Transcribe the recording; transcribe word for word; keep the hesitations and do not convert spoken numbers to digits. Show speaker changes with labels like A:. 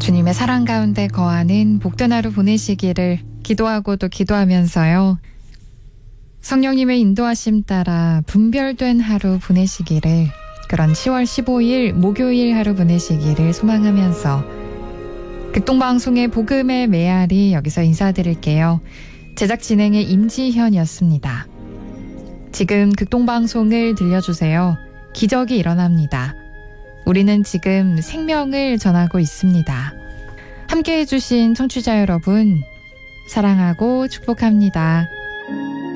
A: 주님의 사랑 가운데 거하는 복된 하루 보내시기를 기도하고 또 기도하면서요. 성령님의 인도하심 따라 분별된 하루 보내시기를, 그런 시월 십오일 목요일 하루 보내시기를 소망하면서 극동방송의 복음의 메아리 여기서 인사드릴게요. 제작 진행의 임지현이었습니다. 지금 극동방송을 들려주세요. 기적이 일어납니다. 우리는 지금 생명을 전하고 있습니다. 함께해 주신 청취자 여러분, 사랑하고 축복합니다.